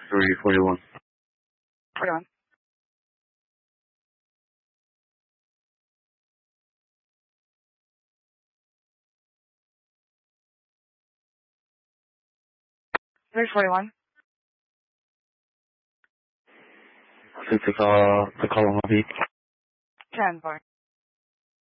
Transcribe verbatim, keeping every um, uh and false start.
three forty-one. forty-one. three forty-one. Since the call, the call on my beat. ten four.